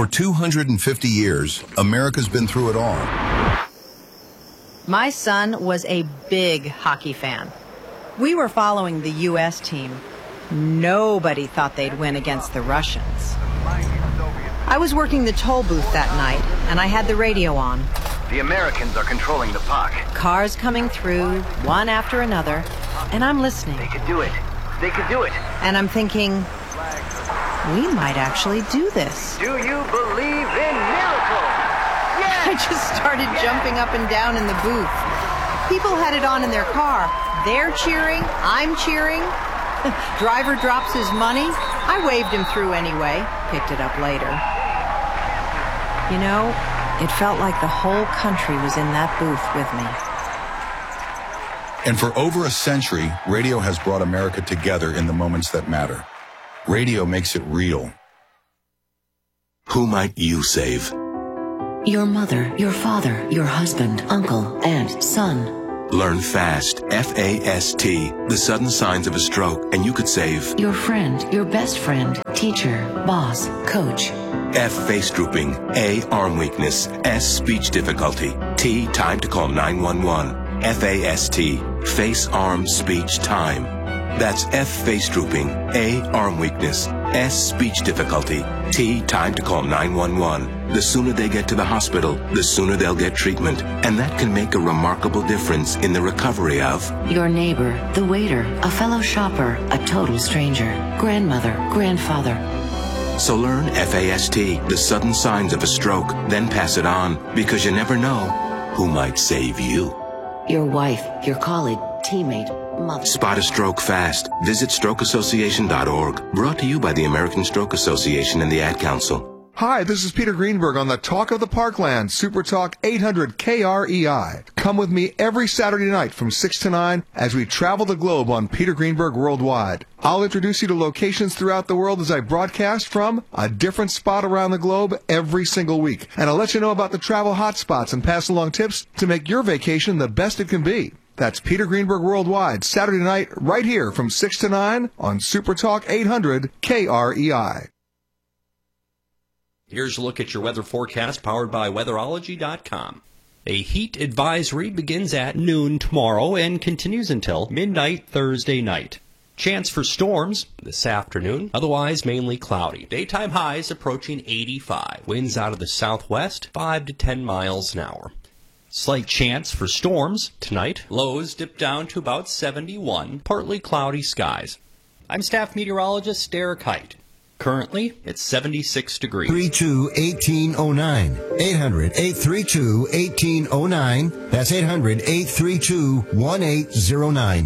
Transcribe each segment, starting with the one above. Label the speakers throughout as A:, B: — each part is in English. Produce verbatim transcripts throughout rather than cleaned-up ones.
A: For two hundred fifty years, America's been through it all.
B: My son was a big hockey fan. We were following the U S team. Nobody thought they'd win against the Russians. I was working the toll booth that night, and I had the radio on.
C: The Americans are controlling the puck.
B: Cars coming through, one after another, and I'm listening.
C: They could do it. They could do it.
B: And I'm thinking, we might actually do this.
C: Do you believe in miracles? Yes!
B: I just started yes! jumping up and down in the booth. People had it on in their car. They're cheering. I'm cheering. Driver drops his money. I waved him through anyway. Picked it up later. You know, it felt like the whole country was in that booth with me.
A: And for over a century, radio has brought America together in the moments that matter. Radio makes it real.
D: Who might you save?
E: Your mother, your father, your husband, uncle, aunt, son.
D: Learn fast, F A S T, the sudden signs of a stroke, and you could save
E: your friend, your best friend, teacher, boss, coach.
D: F, face drooping, A, arm weakness, S, speech difficulty, T, time to call nine one one. F A S T, face, arm, speech, time. That's F, face drooping, A, arm weakness, S, speech difficulty, T, time to call nine one one. The sooner they get to the hospital, the sooner they'll get treatment, and that can make a remarkable difference in the recovery of
E: your neighbor, the waiter, a fellow shopper, a total stranger, grandmother, grandfather.
D: So learn F A S T, the sudden signs of a stroke, then pass it on, because you never know who might save you.
E: Your wife, your colleague, teammate, mother.
D: Spot a stroke fast. Visit stroke association dot org. Brought to you by the American Stroke Association and the Ad Council.
F: Hi, this is Peter Greenberg on the Talk of the Parkland, Super Talk eight hundred K R E I. Come with me every Saturday night from six to nine as we travel the globe on Peter Greenberg Worldwide. I'll introduce you to locations throughout the world as I broadcast from a different spot around the globe every single week. And I'll let you know about the travel hotspots and pass along tips to make your vacation the best it can be. That's Peter Greenberg Worldwide, Saturday night, right here from six to nine on Super Talk eight hundred K R E I.
G: Here's a look at your weather forecast powered by weatherology dot com. A heat advisory begins at noon tomorrow and continues until midnight Thursday night. Chance for storms this afternoon, otherwise mainly cloudy. Daytime highs approaching eighty-five. Winds out of the southwest, five to ten miles an hour. Slight chance for storms tonight. Lows dip down to about seventy-one. Partly cloudy skies. I'm staff meteorologist Derek Height. Currently, it's seventy-six degrees.
H: three two one eight oh nine. eight hundred, eight three two, one eight oh nine. That's eight hundred, eight three two, one eight oh nine.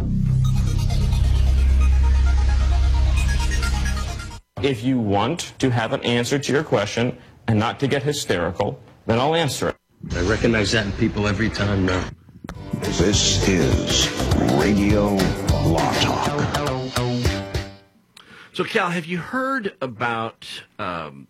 I: If you want to have an answer to your question and not to get hysterical, then I'll answer it.
J: I recognize that in people every time now.
K: This is Radio Law Talk.
L: So, Cal, have you heard about, um,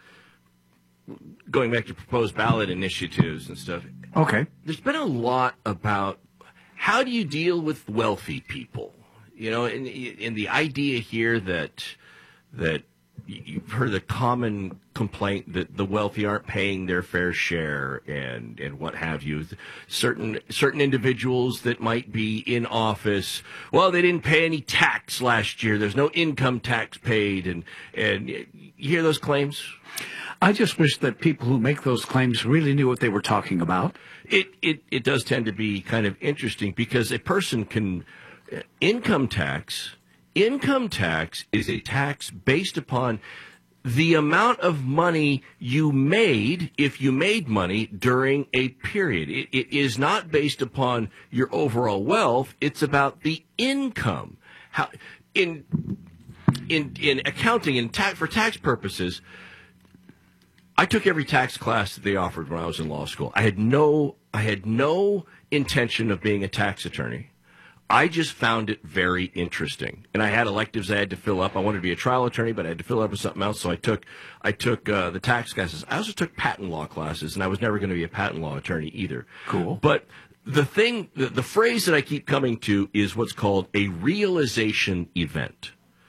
L: going back to proposed ballot initiatives and stuff?
M: Okay.
L: There's been a lot about how do you deal with wealthy people? You know, and, and the idea here that that you've heard the common complaint that the wealthy aren't paying their fair share and, and what have you. Certain certain individuals that might be in office, well, they didn't pay any tax last year. There's no income tax paid. And, and you hear those claims?
M: I just wish that people who make those claims really knew what they were talking about.
L: It, it, it does tend to be kind of interesting because a person can uh, income tax... Income tax is a tax based upon the amount of money you made, if you made money, during a period. It, it is not based upon your overall wealth. It's about the income. How in in in accounting and tax for tax purposes, I took every tax class that they offered when I was in law school. I had no I had no intention of being a tax attorney. I just found it very interesting, and I had electives I had to fill up. I wanted to be a trial attorney, but I had to fill up with something else, so I took I took uh, the tax classes. I also took patent law classes, and I was never going to be a patent law attorney either.
M: Cool.
L: But the thing, the, the phrase that I keep coming to is what's called a realization event.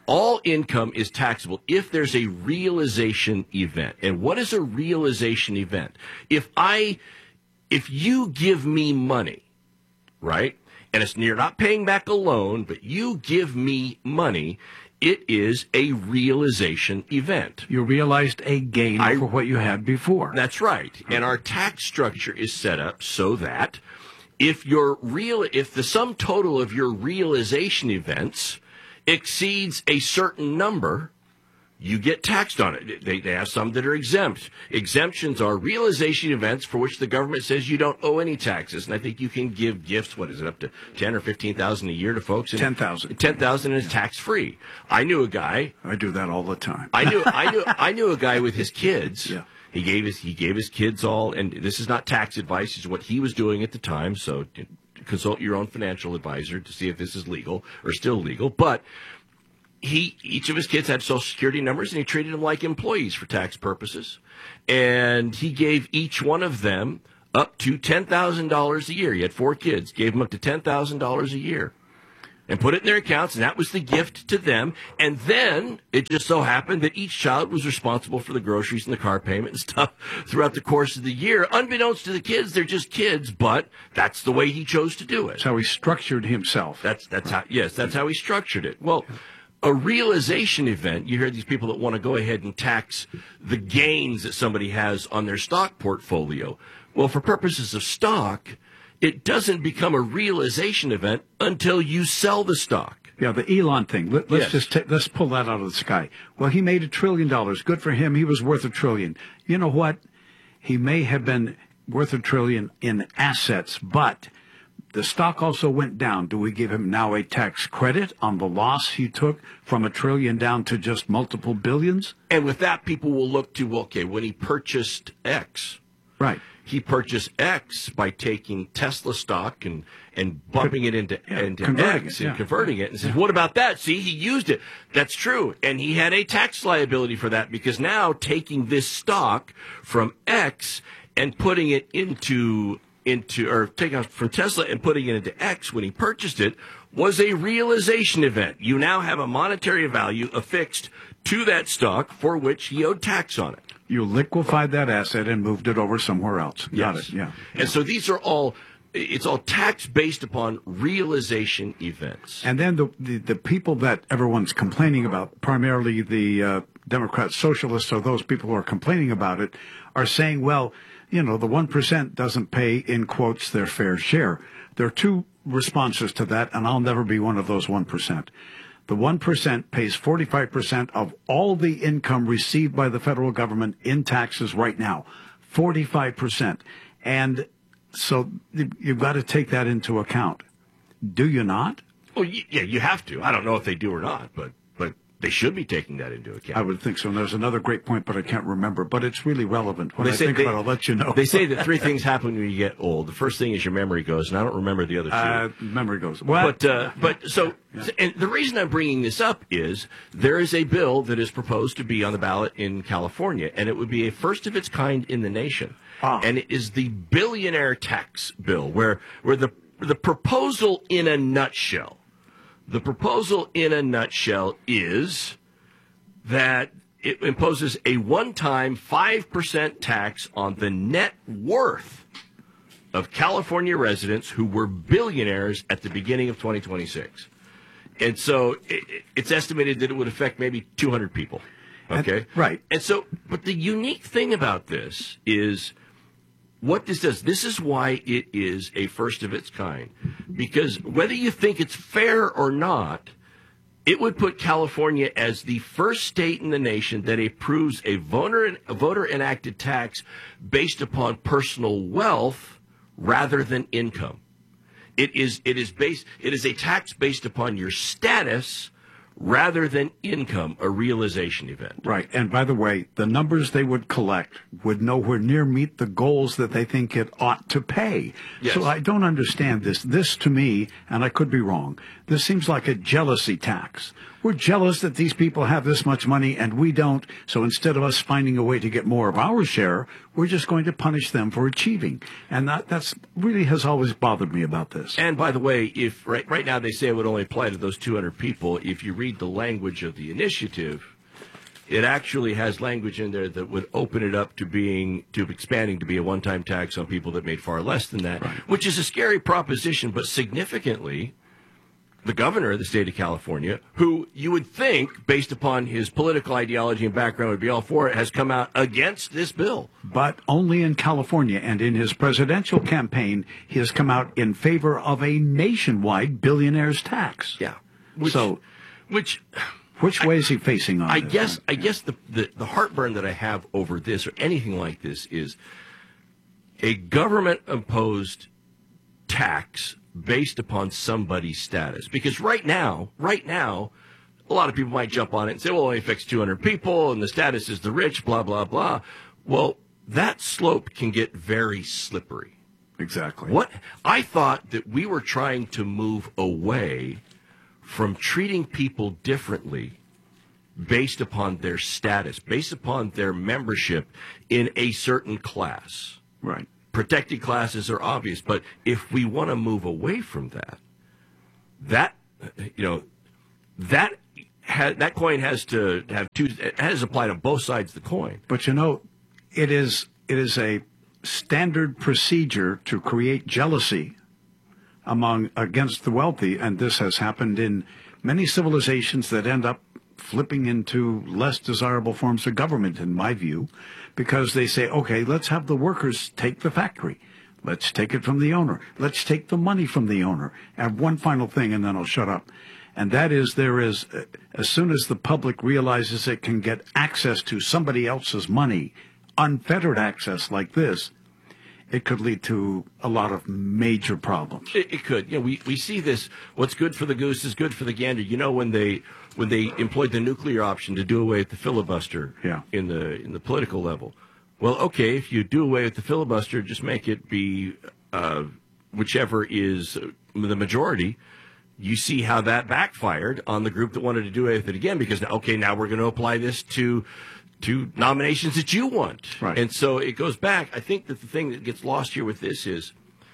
L: All income is taxable if there's a realization event. And what is a realization event? If I, if you give me money, right, and it's you're not paying back a loan, but you give me money, it is a realization event.
M: You realized a gain
L: I,
M: for what you had before.
L: That's right. And our tax structure is set up so that if your real, if the sum total of your realization events exceeds a certain number, you get taxed on it. They, they have some that are exempt. Exemptions are realization events for which the government says you don't owe any taxes. And I think you can give gifts, what is it, up to ten or fifteen thousand a year to folks?
M: ten thousand.
L: ten thousand is tax free. I knew a guy.
M: I do that all the time.
L: I knew, I knew, I knew a guy with his kids.
M: Yeah.
L: He gave his, he gave his kids all, and this is not tax advice. It's what he was doing at the time. So consult your own financial advisor to see if this is legal or still legal. But He, each of his kids had Social Security numbers, and he treated them like employees for tax purposes. And he gave each one of them up to ten thousand dollars a year. He had four kids, gave them up to ten thousand dollars a year and put it in their accounts, and that was the gift to them. And then it just so happened that each child was responsible for the groceries and the car payment and stuff throughout the course of the year. Unbeknownst to the kids, they're just kids, but that's the way he chose to do it.
M: That's how he structured himself.
L: That's, that's how, yes, that's how he structured it. Well, a realization event, you hear these people that want to go ahead and tax the gains that somebody has on their stock portfolio. Well, for purposes of stock, it doesn't become a realization event until you sell the stock.
M: Yeah, the Elon thing. Let, let's
L: Yes.
M: just ta- let's pull that out of the sky. Well, he made a trillion dollars. Good for him. He was worth a trillion. You know what? He may have been worth a trillion in assets, but the stock also went down. Do we give him now a tax credit on the loss he took from a trillion down to just multiple billions?
L: And with that, people will look to, well, okay, when he purchased X,
M: right?
L: He purchased X by taking Tesla stock and, and bumping it into,
M: Yeah,
L: into
M: converting
L: X
M: it,
L: and
M: yeah.
L: converting it. And says, what about that? See, he used it. That's true. And he had a tax liability for that because now taking this stock from X and putting it into into or taking it from Tesla and putting it into X when he purchased it was a realization event. You now have a monetary value affixed to that stock for which he owed tax on it.
M: You liquefied that asset and moved it over somewhere else. Got
L: Yes.
M: it, yeah.
L: And so these are all, it's all tax based upon realization events.
M: And then the, the, the people that everyone's complaining about, primarily the uh, Democrat socialists or those people who are complaining about it, are saying, well, you know, the one percent doesn't pay, in quotes, their fair share. There are two responses to that, and I'll never be one of those one percent. The one percent pays forty-five percent of all the income received by the federal government in taxes right now. forty-five percent. And so you've got to take that into account. Do you not?
L: Well, yeah, you have to. I don't know if they do or not, but but they should be taking that into account.
M: I would think so. And there's another great point, but I can't remember. But it's really relevant. When
L: They
M: I
L: say
M: think
L: they-
M: about it, I'll let you know.
L: They say that three things happen when you get old. The first thing is your memory goes, and I don't remember the other two.
M: Uh, memory goes. What?
L: But uh, but so, and the reason I'm bringing this up is there is a bill that is proposed to be on the ballot in California, and it would be a first of its kind in the nation.
M: Ah.
L: And it is the billionaire tax bill, where where the the proposal in a nutshell, the proposal in a nutshell is that it imposes a one-time five percent tax on the net worth of California residents who were billionaires at the beginning of twenty twenty-six. And so it, it's estimated that it would affect maybe two hundred people. Okay?
M: And- right.
L: And so, but the unique thing about this is what this does. This is why it is a first of its kind. Because whether you think it's fair or not, it would put California as the first state in the nation that approves a voter, a voter enacted tax based upon personal wealth rather than income. It is, it is based, it is a tax based upon your status rather than income, a realization event.
M: Right. And by the way, the numbers they would collect would nowhere near meet the goals that they think it ought to pay.
L: Yes.
M: So I don't understand this. This to me, and I could be wrong, this seems like a jealousy tax. We're jealous that these people have this much money and we don't. So instead of us finding a way to get more of our share, we're just going to punish them for achieving. And that that's really has always bothered me about this.
L: And by the way, if right, right now they say it would only apply to those two hundred people, if you read the language of the initiative, it actually has language in there that would open it up to being to expanding to be a one-time tax on people that made far less than that, right. Which is a scary proposition, but significantly, the governor of the state of California, who you would think, based upon his political ideology and background, would be all for it, has come out against this bill.
M: But only in California, and in his presidential campaign, he has come out in favor of a nationwide billionaire's tax.
L: Yeah. Which,
M: so,
L: which...
M: Which way is he facing on
L: I
M: this?
L: guess I guess the, the, the heartburn that I have over this or anything like this is a government-imposed tax based upon somebody's status. Because right now, right now, a lot of people might jump on it and say, well, it only affects two hundred people and the status is the rich, blah, blah, blah. Well, that slope can get very slippery.
M: Exactly.
L: What I thought that we were trying to move away from treating people differently based upon their status, based upon their membership in a certain class.
M: Right.
L: Protected classes are obvious, but if we want to move away from that, that, you know, that ha- that coin has to have two, it has to apply to both sides of the coin.
M: But, you know, it is it is a standard procedure to create jealousy among against the wealthy, and this has happened in many civilizations that end up flipping into less desirable forms of government, in my view, because they say, okay, let's have the workers take the factory. Let's take it from the owner. Let's take the money from the owner. And one final thing, and then I'll shut up. And that is, there is, uh, as soon as the public realizes it can get access to somebody else's money, unfettered access like this, it could lead to a lot of major problems.
L: It, it could. You know, we, we see this. What's good for the goose is good for the gander. You know, when they when they employed the nuclear option to do away with the filibuster
M: yeah.
L: in the in the political level. Well, okay, if you do away with the filibuster, just make it be uh, whichever is the majority. You see how that backfired on the group that wanted to do away with it again, because, okay, now we're going to apply this to to nominations that you want.
M: Right.
L: And so it goes back. I think that the thing that gets lost here with this is,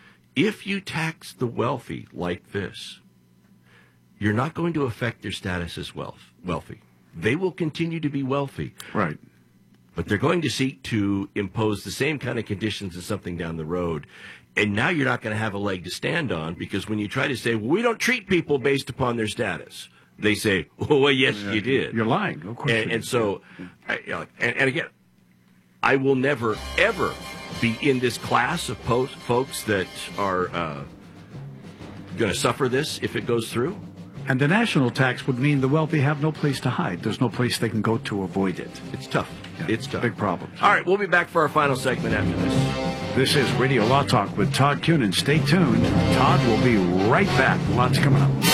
L: if you tax the wealthy like this, you're not going to affect their status as wealth, wealthy. They will continue to be wealthy.
M: Right.
L: But they're going to seek to impose the same kind of conditions as something down the road. And now you're not going to have a leg to stand on, because when you try to say, well, we don't treat people based upon their status, they say, oh, well, yes,
M: yeah,
L: you did.
M: You're lying. Of course.
L: And, and so, I, you know, and, and again, I will never, ever be in this class of po- folks that are uh, going to suffer this if it goes through.
M: And the national tax would mean the wealthy have no place to hide. There's no place they can go to avoid it.
L: It's tough.
M: Yeah,
L: it's tough.
M: Big problem.
L: All right, we'll be back for our final segment after this.
M: This is Radio Law Talk with Todd Cunin. Stay tuned. Todd will be right back. Lots coming up.